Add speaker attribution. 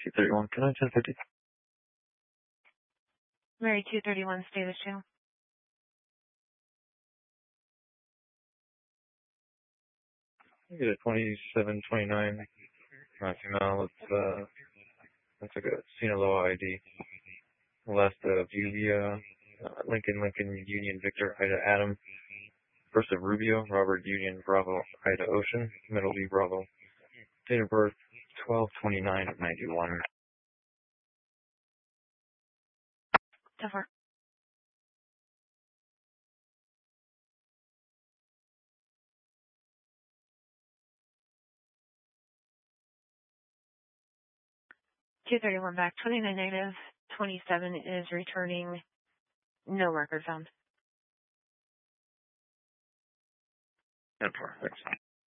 Speaker 1: 231, can I 1050?
Speaker 2: Mary 231, stay with you.
Speaker 1: I get a 2729. Female, looks like a Sinaloa ID. Last of Julia, Lincoln, Union, Victor, Ida, Adam. First of Rubio, Robert, Union, Bravo, Ida, Ocean. Middle B, Bravo. Date of birth, 12/29/91.
Speaker 2: Over. $231 back, 29 negative, 27 is returning, no record found.
Speaker 1: And 4, thanks.